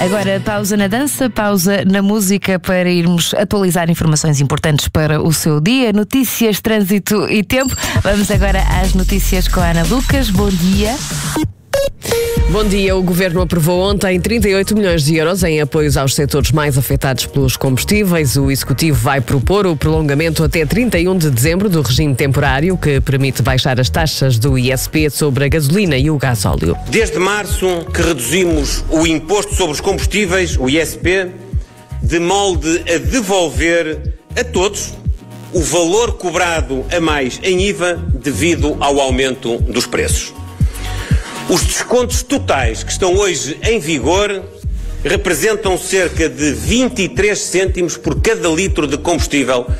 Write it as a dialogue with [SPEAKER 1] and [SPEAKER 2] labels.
[SPEAKER 1] Agora, pausa na dança, pausa na música para irmos atualizar informações importantes para o seu dia. Notícias, trânsito e tempo. Vamos agora às notícias com a Ana Lucas. Bom dia.
[SPEAKER 2] Bom dia. O Governo aprovou ontem 38 milhões de euros em apoios aos setores mais afetados pelos combustíveis. O Executivo vai propor o prolongamento até 31 de dezembro do regime temporário, que permite baixar as taxas do ISP sobre a gasolina e o gasóleo.
[SPEAKER 3] Desde março que reduzimos o imposto sobre os combustíveis, o ISP, de molde a devolver a todos o valor cobrado a mais em IVA devido ao aumento dos preços. Os descontos totais que estão hoje em vigor representam cerca de 23 cêntimos por cada litro de combustível